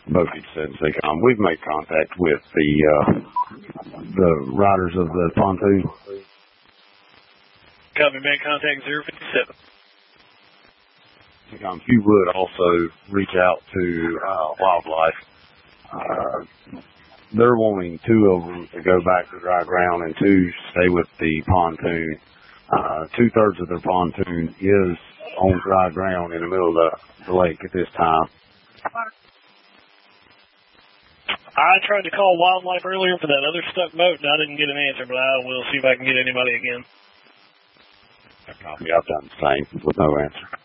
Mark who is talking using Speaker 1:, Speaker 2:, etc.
Speaker 1: Boatage said SACOM. We've made contact with the riders of the pontoon.
Speaker 2: Copy, made contact 057.
Speaker 1: SACOM, if you would also reach out to Wildlife. They're wanting 2 of them to go back to dry ground and 2 stay with the pontoon. 2/3 of their pontoon is on dry ground in the middle of the lake at this time.
Speaker 2: I tried to call Wildlife earlier for that other stuck boat, and I didn't get an answer, but I will see if I can get anybody again.
Speaker 1: Copy. I've done the same with no answer.